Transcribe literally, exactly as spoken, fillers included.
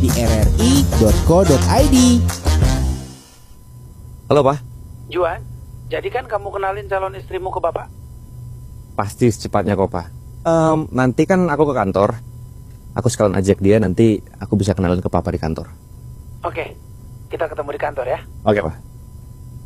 di r r i dot co dot i d. Halo, Pak. Juan, jadi kan kamu kenalin calon istrimu ke Bapak? Pasti secepatnya kok, Pak. Um, nanti kan aku ke kantor. Aku sekalian ajak dia, nanti aku bisa kenalin ke Papa di kantor. Oke, kita ketemu di kantor ya. Oke, Pak.